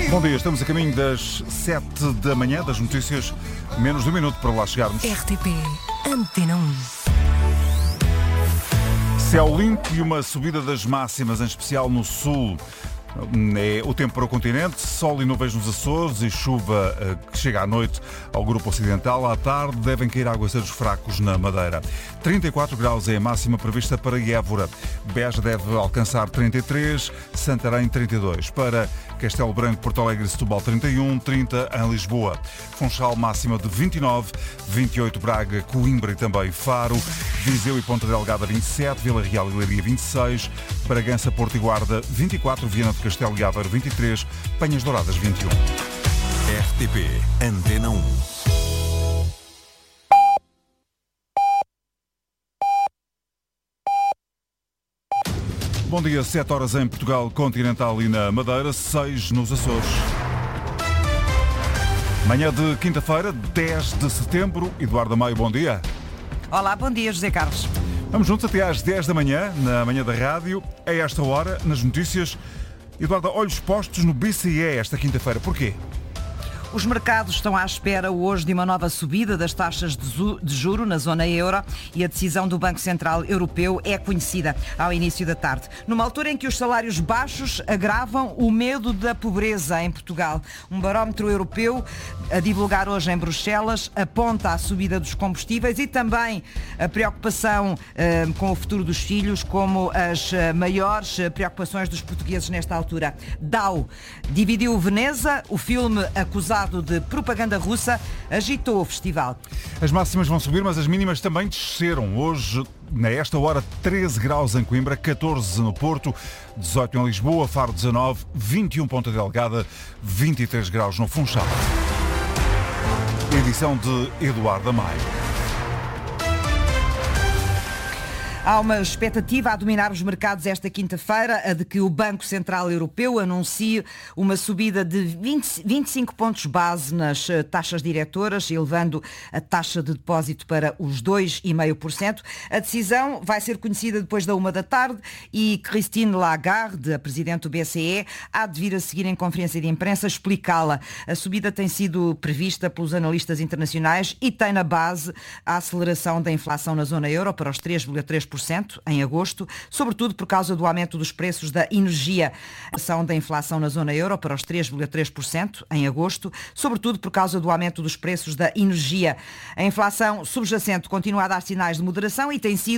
Bom dia, estamos a caminho das 7 da manhã, das notícias, menos de um minuto para lá chegarmos. RTP Antena 1. Céu limpo e uma subida das máximas, em especial no sul. É o tempo para o continente, sol e nuvens nos Açores e chuva que chega à noite ao grupo ocidental. À tarde devem cair aguaceiros fracos na Madeira. 34 graus é a máxima prevista para Évora. Beja deve alcançar 33, Santarém 32. Para Castelo Branco, Porto Alegre e Setúbal 31, 30 em Lisboa. Funchal máxima de 29, 28 Braga, Coimbra e também Faro. Viseu e Ponta Delgada 27, Vila Real e Leiria 26, Bragança, Porto e Guarda 24, Viana do Castelo e Aveiro 23, Penhas Douradas 21. RTP Antena 1. Bom dia, 7 horas em Portugal continental e na Madeira, 6 nos Açores. Manhã de quinta-feira, 10 de setembro. Eduardo Maio, bom dia. Olá, bom dia, José Carlos. Vamos juntos até às 10 da manhã, na manhã da rádio. A esta hora, nas notícias, Eduardo, olhos postos no BCE esta quinta-feira. Porquê? Os mercados estão à espera hoje de uma nova subida das taxas de juro na zona euro e a decisão do Banco Central Europeu é conhecida ao início da tarde. Numa altura em que os salários baixos agravam o medo da pobreza em Portugal. Um barómetro europeu a divulgar hoje em Bruxelas aponta a subida dos combustíveis e também a preocupação com o futuro dos filhos como as maiores preocupações dos portugueses nesta altura. Dow dividiu Veneza, o filme acusado de propaganda russa agitou o festival. As máximas vão subir, mas as mínimas também desceram. Hoje, nesta hora, 13 graus em Coimbra, 14 no Porto, 18 em Lisboa, Faro 19, 21 Ponta Delgada, 23 graus no Funchal. Edição de Eduardo Maio. Há uma expectativa a dominar os mercados esta quinta-feira, a de que o Banco Central Europeu anuncie uma subida de 25 pontos base nas taxas diretoras, elevando a taxa de depósito para os 2,5%. A decisão vai ser conhecida depois da 1 da tarde e Christine Lagarde, a presidente do BCE, há de vir a seguir em conferência de imprensa explicá-la. A subida tem sido prevista pelos analistas internacionais e tem na base a aceleração da inflação na zona euro para os 3,3% em agosto, sobretudo por causa do aumento dos preços da energia. A ação da inflação na zona euro para os 3,3% em agosto, sobretudo por causa do aumento dos preços da energia. A inflação subjacente continua a dar sinais de moderação e tem sido